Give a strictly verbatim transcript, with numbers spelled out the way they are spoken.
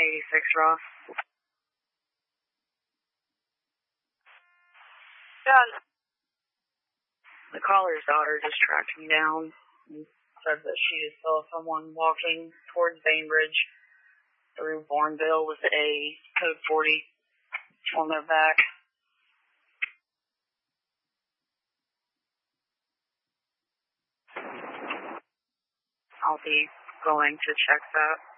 eighty-six Ross. Done. The caller's daughter just tracked me down and said that she just saw someone walking towards Bainbridge through Bourneville with a code forty on their back. I'll be going to check that.